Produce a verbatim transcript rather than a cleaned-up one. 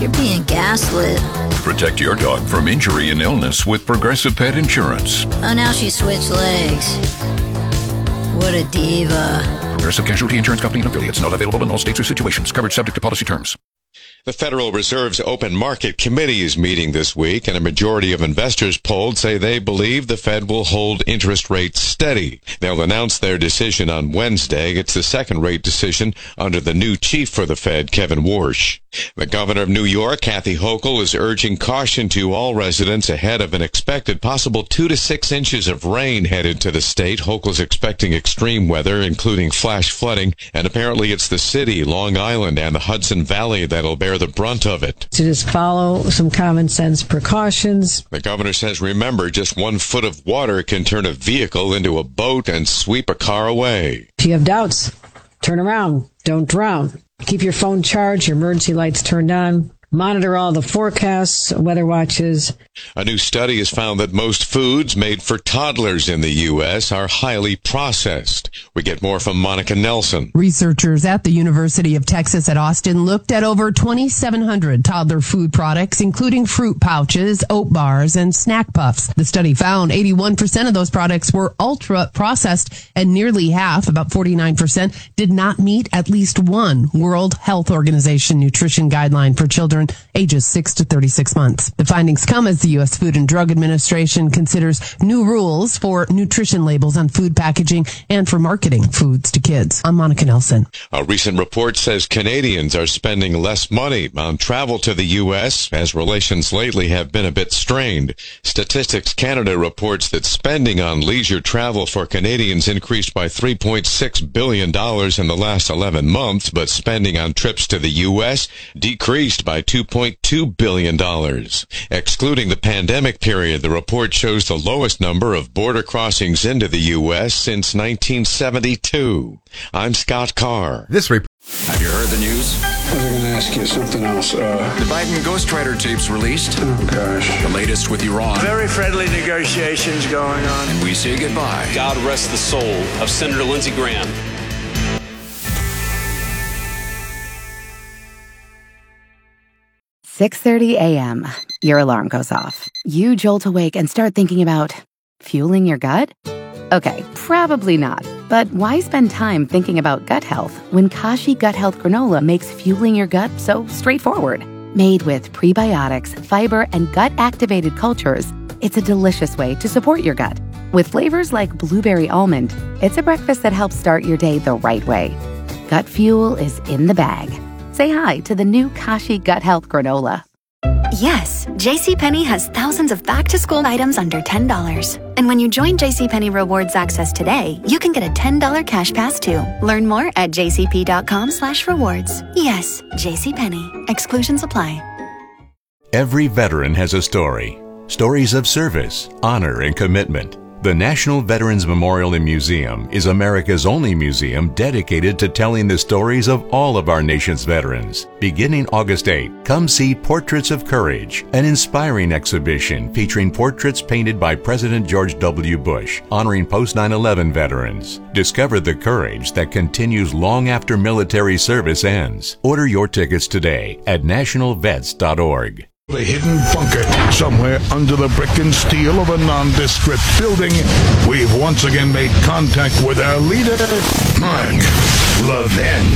You're being gaslit. Protect your dog from injury and illness with Progressive Pet Insurance. Oh, now she switched legs. What a diva. Progressive Casualty Insurance Company and affiliates. Not available in all states or situations. Coverage subject to policy terms. The Federal Reserve's Open Market Committee is meeting this week, and a majority of investors polled say they believe the Fed will hold interest rates steady. They'll announce their decision on Wednesday. It's the second rate decision under the new chief for the Fed, Kevin Warsh. The governor of New York, Kathy Hochul, is urging caution to all residents ahead of an expected possible two to six inches of rain headed to the state. Hochul's expecting extreme weather, including flash flooding, and apparently it's the city, Long Island, and the Hudson Valley that'll bear the brunt of it. To just follow some common sense precautions. The governor says, remember, just one foot of water can turn a vehicle into a boat and sweep a car away. If you have doubts, turn around. Don't drown. Keep your phone charged, your emergency lights turned on. Monitor all the forecasts, weather watches. A new study has found that most foods made for toddlers in the U S are highly processed. We get more from Monica Nelson. Researchers at the University of Texas at Austin looked at over twenty-seven hundred toddler food products, including fruit pouches, oat bars, and snack puffs. The study found eighty-one percent of those products were ultra-processed, and nearly half, about forty-nine percent, did not meet at least one World Health Organization nutrition guideline for children ages six to thirty-six months. The findings come as the U S Food and Drug Administration considers new rules for nutrition labels on food packaging and for marketing foods to kids. I'm Monica Nelson. A recent report says Canadians are spending less money on travel to the U S as relations lately have been a bit strained. Statistics Canada reports that spending on leisure travel for Canadians increased by three point six billion dollars in the last eleven months, but spending on trips to the U S decreased by two point two billion dollars. Excluding the pandemic period, the report shows the lowest number of border crossings into the U S since nineteen seventy-two. I'm Scott Carr. This report. Have you heard the news? I was going to ask you something else. Uh, the Biden ghostwriter tapes released. Oh, gosh. The latest with Iran. Very friendly negotiations going on. And we say goodbye. God rest the soul of Senator Lindsey Graham. six thirty a.m. Your alarm goes off. You jolt awake and start thinking about fueling your gut? Okay, probably not. But why spend time thinking about gut health when Kashi Gut Health Granola makes fueling your gut so straightforward? Made with prebiotics, fiber, and gut-activated cultures, it's a delicious way to support your gut. With flavors like blueberry almond, it's a breakfast that helps start your day the right way. Gut fuel is in the bag. Say hi to the new Kashi Gut Health Granola. Yes, JCPenney has thousands of back-to-school items under ten dollars. And when you join JCPenney Rewards Access today, you can get a ten dollars cash pass too. Learn more at jcp.com slash rewards. Yes, JCPenney. Exclusions apply. Every veteran has a story. Stories of service, honor, and commitment. The National Veterans Memorial and Museum is America's only museum dedicated to telling the stories of all of our nation's veterans. Beginning August eighth, come see Portraits of Courage, an inspiring exhibition featuring portraits painted by President George W. Bush, honoring post nine eleven veterans. Discover the courage that continues long after military service ends. Order your tickets today at national vets dot org. The hidden bunker somewhere under the brick and steel of a nondescript building. We've once again made contact with our leader, Mark Levin.